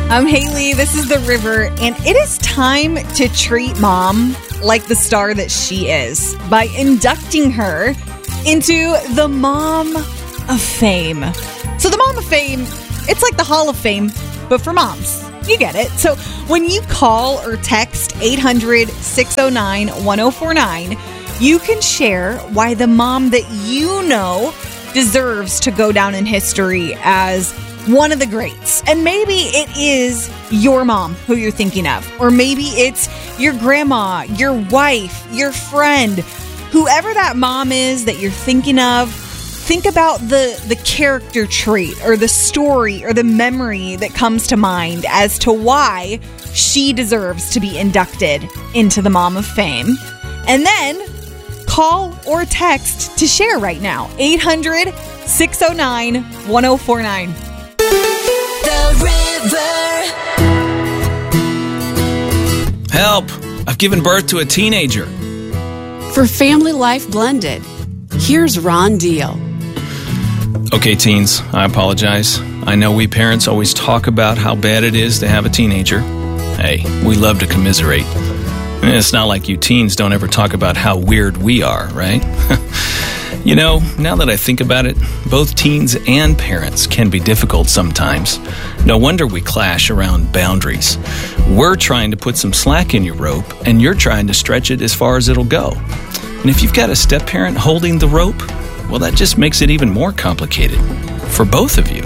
I'm Haley. This is The River, and it is time to treat Mom like the star that she is by inducting her into the Mom of Fame. So the Mom of Fame, it's like the Hall of Fame, but for moms. You get it. So when you call or text 800-609-1049, you can share why the mom that you know deserves to go down in history as one of the greats. And maybe it is your mom who you're thinking of. Or maybe it's your grandma, your wife, your friend. Whoever that mom is that you're thinking of, think about the character trait or the story or the memory that comes to mind as to why she deserves to be inducted into the Mom of Fame. And then call or text to share right now. 800-609-1049. Help! I've given birth to a teenager. For Family Life Blended, here's Ron Deal. Okay, teens, I apologize. I know we parents always talk about how bad it is to have a teenager. Hey, we love to commiserate. It's not like you teens don't ever talk about how weird we are, right? You know, now that I think about it, both teens and parents can be difficult sometimes. No wonder we clash around boundaries. We're trying to put some slack in your rope, and you're trying to stretch it as far as it'll go. And if you've got a step-parent holding the rope, well, that just makes it even more complicated for both of you.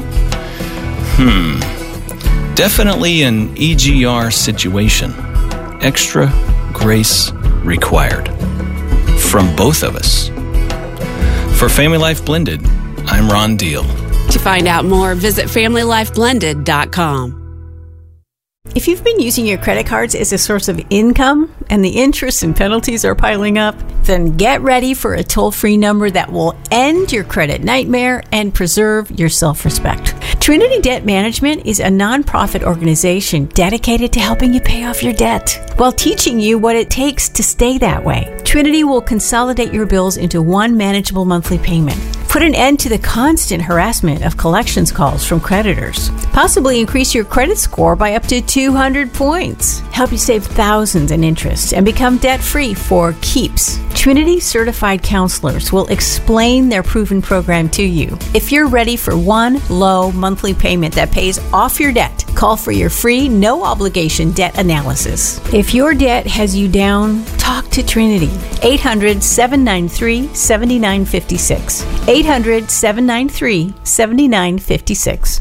Definitely an EGR situation. Extra grace required. From both of us. For Family Life Blended, I'm Ron Deal. To find out more, visit FamilyLifeBlended.com. If you've been using your credit cards as a source of income and the interest and penalties are piling up, then get ready for a toll-free number that will end your credit nightmare and preserve your self-respect. Trinity Debt Management is a nonprofit organization dedicated to helping you pay off your debt while teaching you what it takes to stay that way. Trinity will consolidate your bills into one manageable monthly payment. Put an end to the constant harassment of collections calls from creditors. Possibly increase your credit score by up to 200 points. Help you save thousands in interest and become debt-free for keeps. Trinity certified counselors will explain their proven program to you. If you're ready for one low monthly payment that pays off your debt, call for your free, no-obligation debt analysis. If your debt has you down, talk to Trinity. 800-793-7956. 800-793-7956.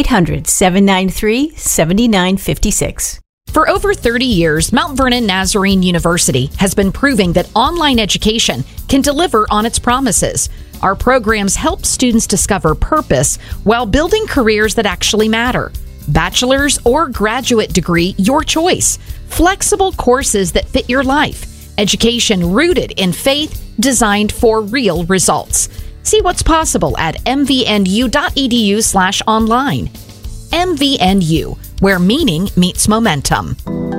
800-793-7956. For over 30 years, Mount Vernon Nazarene University has been proving that online education can deliver on its promises. Our programs help students discover purpose while building careers that actually matter. Bachelor's or graduate degree, your choice. Flexible courses that fit your life. Education rooted in faith, designed for real results. See what's possible at mvnu.edu/online. MVNU, where meaning meets momentum.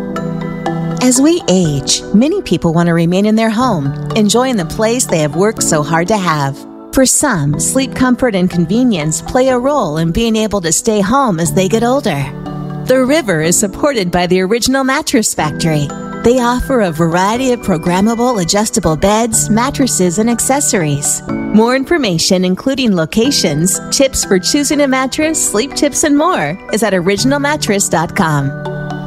As we age, many people want to remain in their home, enjoying the place they have worked so hard to have. For some, sleep comfort and convenience play a role in being able to stay home as they get older. The River is supported by the Original Mattress Factory. They offer a variety of programmable adjustable beds, mattresses, and accessories. More information, including locations, tips for choosing a mattress, sleep tips, and more, is at originalmattress.com.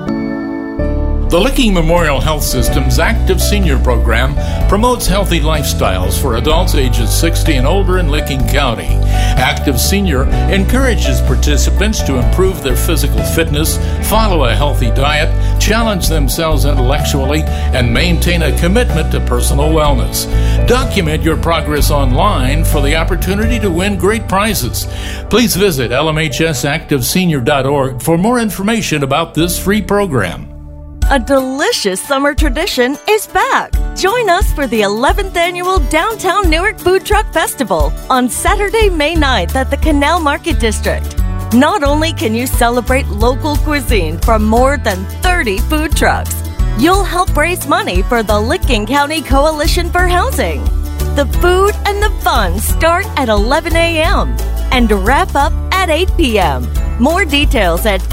The Licking Memorial Health System's Active Senior Program promotes healthy lifestyles for adults ages 60 and older in Licking County. Active Senior encourages participants to improve their physical fitness, follow a healthy diet, challenge themselves intellectually, and maintain a commitment to personal wellness. Document your progress online for the opportunity to win great prizes. Please visit lmhsactivesenior.org for more information about this free program. A delicious summer tradition is back. Join us for the 11th annual Downtown Newark Food Truck Festival on Saturday, May 9th at the Canal Market District. Not only can you celebrate local cuisine from more than 30 food trucks, you'll help raise money for the Licking County Coalition for Housing. The food and the fun start at 11 a.m. and wrap up at 8 p.m. More details at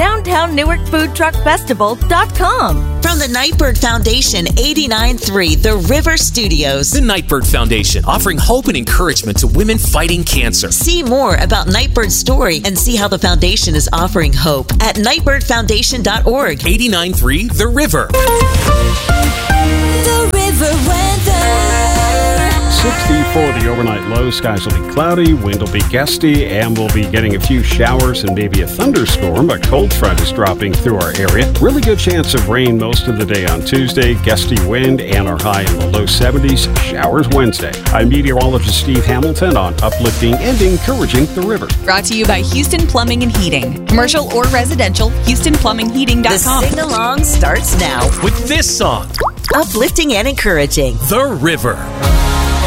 downtownnewarkfoodtruckfestival.com. From the Nightbird Foundation, 89.3 The River Studios. The Nightbird Foundation, offering hope and encouragement to women fighting cancer. See more about Nightbird's story and see how the foundation is offering hope at nightbirdfoundation.org. 89.3 The River. The River weather. 60 for the overnight low. Skies will be cloudy, wind will be gusty, and we'll be getting a few showers and maybe a thunderstorm. A cold front is dropping through our area. Really good chance of rain most of the day on Tuesday. Gusty wind and our high in the low 70s. Showers Wednesday. I'm meteorologist Steve Hamilton on Uplifting and Encouraging the River. Brought to you by Houston Plumbing and Heating. Commercial or residential, HoustonPlumbingHeating.com. The sing-along starts now With this song, Uplifting and Encouraging The River.